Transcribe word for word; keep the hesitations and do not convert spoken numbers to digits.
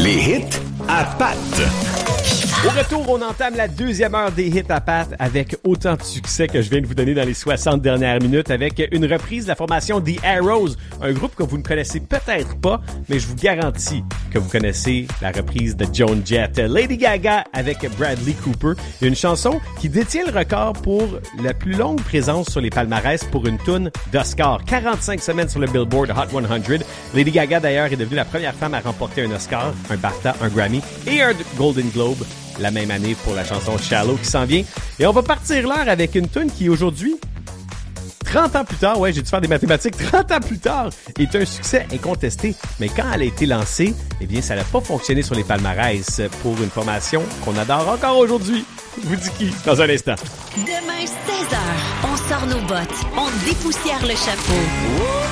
Les hits à Pat. Au retour, on entame la deuxième heure des hits à Pat avec autant de succès que je viens de vous donner dans les soixante dernières minutes avec une reprise de la formation The Arrows, un groupe que vous ne connaissez peut-être pas, mais je vous garantis que vous connaissez la reprise de Joan Jett. Lady Gaga avec Bradley Cooper, une chanson qui détient le record pour la plus longue présence sur les palmarès pour une toune d'Oscar. quarante-cinq semaines sur le Billboard Hot cent. Lady Gaga d'ailleurs est devenue la première femme à remporter un Oscar, un BAFTA, un Grammy et un Golden Globe la même année pour la chanson Shallow qui s'en vient. Et on va partir l'heure avec une tune qui aujourd'hui, trente ans plus tard, ouais, j'ai dû faire des mathématiques, trente ans plus tard, est un succès incontesté. Mais quand elle a été lancée, eh bien, ça n'a pas fonctionné sur les palmarès pour une formation qu'on adore encore aujourd'hui. Je vous dis qui dans un instant. Demain, seize heures, on sort nos bottes, on dépoussière le chapeau.